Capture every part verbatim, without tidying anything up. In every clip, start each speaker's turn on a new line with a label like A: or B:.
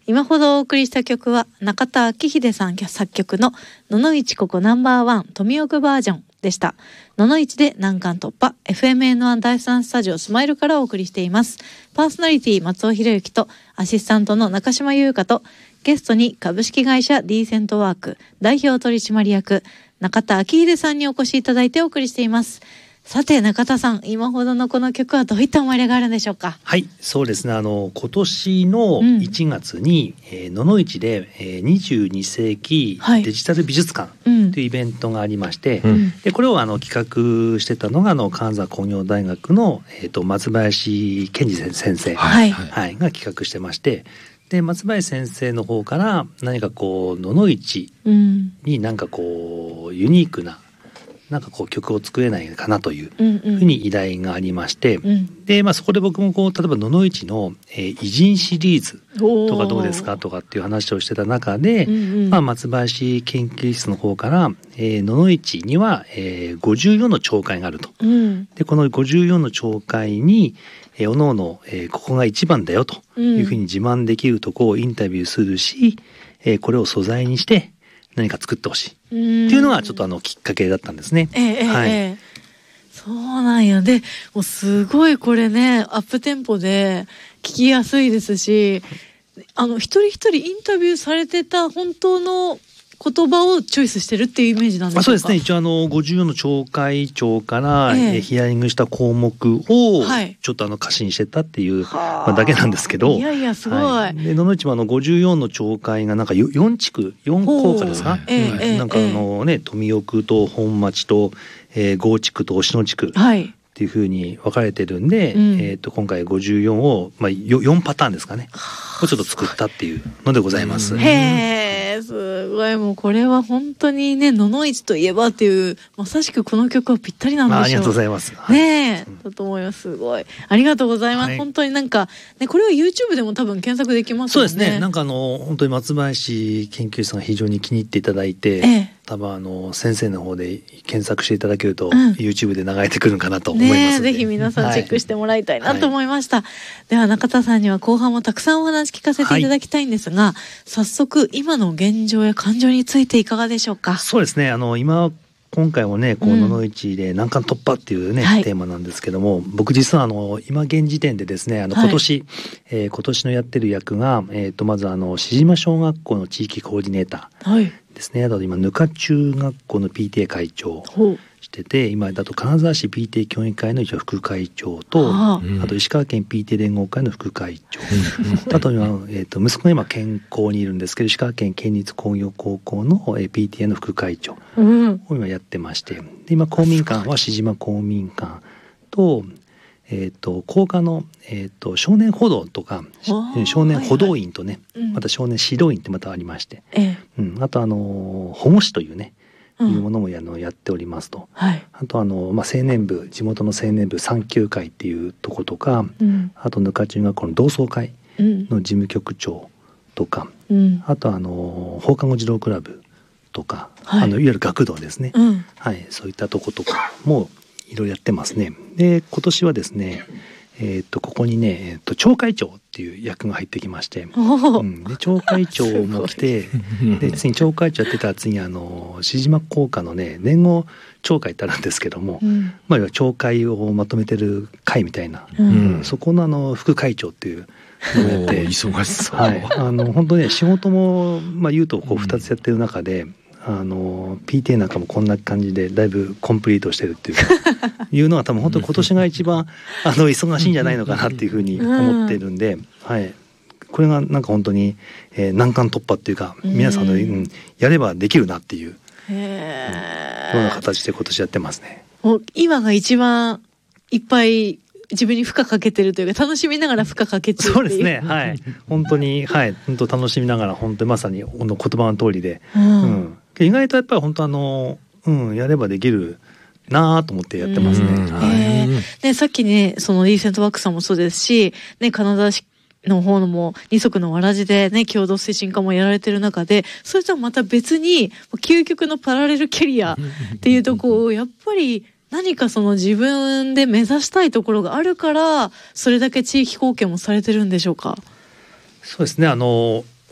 A: 今ほどお送りした曲は中田昭秀さん作曲の野々市ここナンバーワン富岡バージョンでした。野々市で難関突破 エフエムエヌワン 第三スタジオスマイルからお送りしています。パーソナリティ松尾博之とアシスタントの中島優香とゲストに株式会社ディーセントワーク代表取締役中田昭秀さんにお越しいただいてお送りしています。さて中田さん、今ほどのこの曲はどういった思い入れがあるんでしょうか？
B: はい、そうですね。あの今年のいちがつに、うんえー、野々市で、えー、にじゅうに世紀デジタル美術館というイベントがありまして、うん、でこれをあの企画してたのがあの金沢工業大学の、えー、と松林健二先生、はいはい、が企画してまして。で松林先生の方から何かこう野々市に何かこうユニークななんかこう曲を作れないかなというふうに依頼がありまして、うんうん、でまあそこで僕もこう例えば野々市の、えー、偉人シリーズとかどうですかとかっていう話をしてた中で、うんうんまあ、松林研究室の方から、えー、野々市には、えー、ごじゅうよんの町会があると、うん、でこのごじゅうよんの町会にえー、おのおの、えー、ここが一番だよというふうに自慢できるところをインタビューするし、えー、これを素材にして何か作ってほしいっていうのがちょっとあのきっかけだったんですね。
A: えーはいえー、そうなんや。でもうすごいこれねアップテンポで聞きやすいですし、あの一人一人インタビューされてた本当の言葉をチョイスしてるっていうイメージなんでしょうか？
B: そうですね。一応あのごじゅうよんの町会長から、えー、ヒアリングした項目をちょっとあの歌詞にしてたっていう、まあ、だけなんですけど、
A: いやいやすごい、はい、
B: で野々市もあのごじゅうよんの町会がなんかよん地区よん校下ですか、えーうん、なんかあのね、えー、富奥と本町と、えー、郷地区と忍野地区、はいっていう風に分かれてるんで、うん、えー、と今回ごじゅうよんを、まあ、よんパターンですかねをちょっと作ったっていうのでございます。
A: へーすごい。もうこれは本当にね野々市といえばっていうまさしくこの曲はぴったりなんでしょう。
B: あ, ありがとうございます、
A: はい、ねえ、うん、だと思います。すごいありがとうございます、はい、本当になんか、ね、これは YouTube でも多分検索できますもんね。
B: そうですね。なんかあの本当に松林研究室が非常に気に入っていただいて、ええ多分あの先生の方で検索していただけると、うん、YouTube で流れてくるかなと思いますので、
A: ね、ぜひ皆さんチェックしてもらいたいなと思いました、はい、では中田さんには後半もたくさんお話聞かせていただきたいんですが、はい、早速今の現状や感情についていかがでしょうか？
B: そうですね。あの今今回もねこう野々市で難関突破っていうね、うん、テーマなんですけども、僕実はあの今現時点でですねあの今年、はいえー、今年のやってる役が、えー、とまずあの志島小学校の地域コーディネーターですね、はい、あと今ぬか中学校の ピーティーエー 会長してて、今だと金沢市 ピーティーエー 協議会の一応副会長と、あ, あと石川県 ピーティーエー 連合会の副会長あと今、えー、と息子が今健康にいるんですけど石川県県立工業高校の ピーティーエー の副会長を今やってまして、で今公民館は志島公民館と、えー、と工科の、えー、と少年歩道とか少年歩道員とね、はいはい、また少年指導員ってまたありまして、うんうん、あとあの保護士というねいうものもやのやっておりますと、はい、あとあの、まあ、青年部地元の青年部産休会っていうとことか、うん、あとぬか中学校の同窓会の事務局長とか、うん、あとあの放課後児童クラブとか、はい、あのいわゆる学童ですね、うんはい、そういったとことかもいろいろやってますね。で今年はですねえー、とここにね、えー、と町会長っていう役が入ってきまして、うん、で町会長も来てで次に町会長やってたら次あの志島工科のね連合町会ってあるんですけども、うんまあ、町会をまとめてる会みたいな、うんうん、そこのあの副会長っていうのをやって
C: 忙しそう、
B: はい、あの本当ね仕事も、まあ、言うとこうふたつやってる中で、うんあの ピーティーエー なんかもこんな感じでだいぶコンプリートしてるっていういうのは多分本当に今年が一番あの忙しいんじゃないのかなっていうふうに思ってるんで、はい、これがなんか本当に、えー、難関突破っていうか皆さんの、うん、やればできるなっていう、うん、ような形で今年やってますね。
A: もう今が一番いっぱい自分に負荷かけてるというか楽しみながら負荷かけてるっていう。
B: そうですね、はい本当にはい本当楽しみながら本当にまさにこの言葉の通りで、うんうん意外とやっぱり本当あの、うん、やればできるなぁと思ってやってますね。はい、
A: ねさっきねそのリーセントワークさんもそうですし、ね、金沢市の方のも二足のわらじでね共同推進課もやられてる中で、それとはまた別に究極のパラレルキャリアっていうところをやっぱり何かその自分で目指したいところがあるからそれだけ地域貢献もされてるんでしょうか？
B: そうですねあの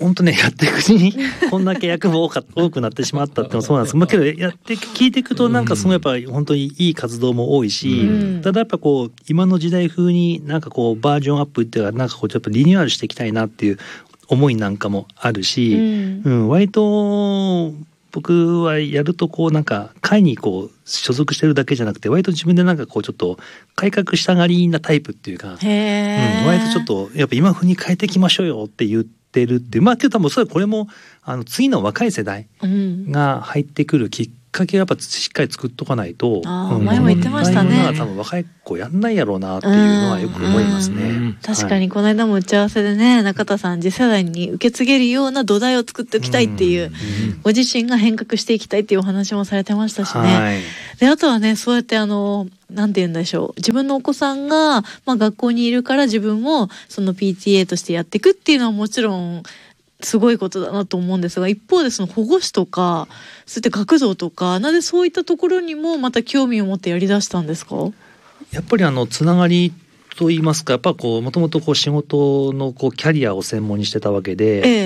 B: 本当ね、やっていくうちにこんだけ役も多か多くなってしまったってのもそうなんですけど、まあ、けどやって聞いていくとなんかそのやっぱり本当にいい活動も多いし、うん、ただやっぱこう今の時代風になんかこうバージョンアップっていうかなんかこうちょっとリニューアルしていきたいなっていう思いなんかもあるし、うんうん、割と僕はやるとこうなんか会にこう所属してるだけじゃなくて割と自分でなんかこうちょっと改革したがりなタイプっていうか、
A: へー、
B: うん、割とちょっとやっぱ今風に変えていきましょうよって言ってるっていう、まあけど多分それこれもあの次の若い世代が入ってくるきっかけをやっぱしっかり作っとかないと、
A: あ、うん、前も言ってましたね。
B: 多分若い子やんないやろうなっていうのはよく思いますね。
A: うんうん、確かにこの間も打ち合わせでね、中田さん次世代に受け継げるような土台を作っておきたいっていう、うんうん、ご自身が変革していきたいっていうお話もされてましたしね。はい、であとはね、そうやってあのなんて言うんでしょう、自分のお子さんが、まあ、学校にいるから自分もその ピーティーエー としてやっていくっていうのはもちろんすごいことだなと思うんですが、一方でその保護司とかそういった学童とか、なぜそういったところにもまた興味を持ってやりだしたんですか？
B: やっぱりあのつながりと言いますか、やっぱこうもともとこう仕事のこうキャリアを専門にしてたわけで、
A: ええ